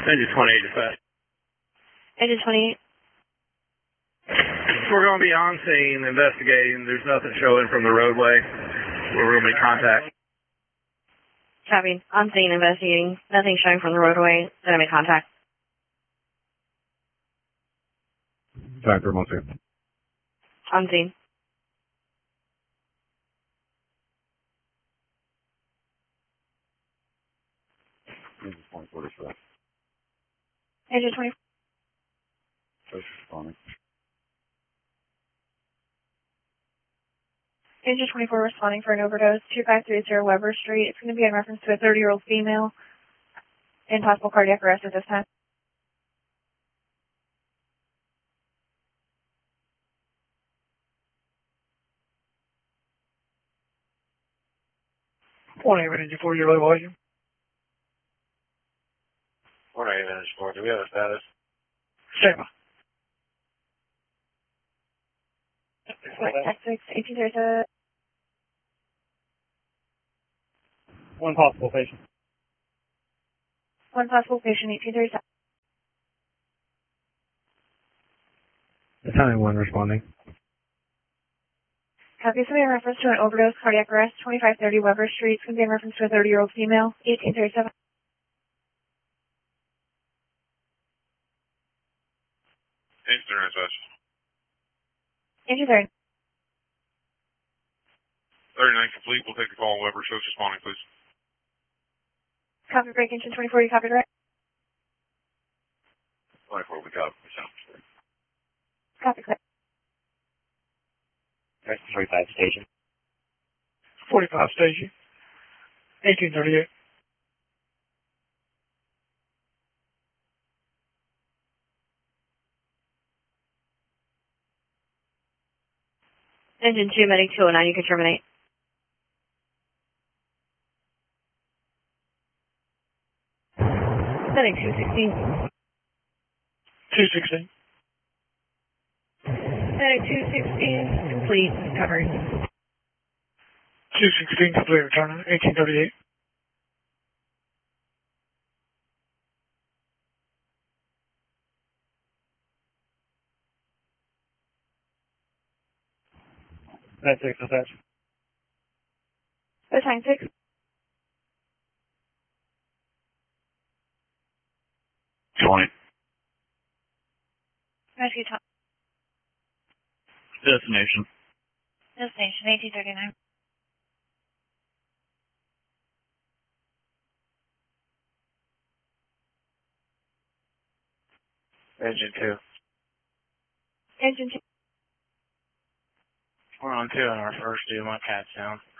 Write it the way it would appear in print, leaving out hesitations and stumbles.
Engine 28 dispatch. Engine 28. We're going to be on scene investigating. There's nothing showing from the roadway. We're going to make contact. Copy. On scene investigating. Nothing showing from the roadway. Gonna make contact. Factor 1 2. On scene. Engine 24 dispatch. Engine 24. First responding. Engine 24 responding for an overdose. 2530 Weber Street. It's going to be in reference to a 30-year-old female in possible cardiac arrest at this time. Morning, Engine 4, your low volume. Morning, Engine 4. Do we have a status? Stand by. X6, 1830. One possible patient. One possible patient, 1837. Battalion 1 responding. Copy. Somebody in reference to an overdose, cardiac arrest, 2530 Weber Street. It's going to be in reference to a 30-year-old female, 1837. Engine 3 dispatch. Engine 30. 39 complete. We'll take the call on Weber. Shows responding, please. Copy break, Engine 24. You copied right? 24, we got it. Copy clear. 45 station. 45 station. 1838. Engine 2, medic 209. You can terminate. Medic 216. 216. Medic 216. Complete. Covered. 216 complete return. 1838. That's 6 dispatch. Battalion 6. Rescue top. Destination. Destination 1839. Engine 2. Engine 2. We're on 2 on our first due. My cat's down.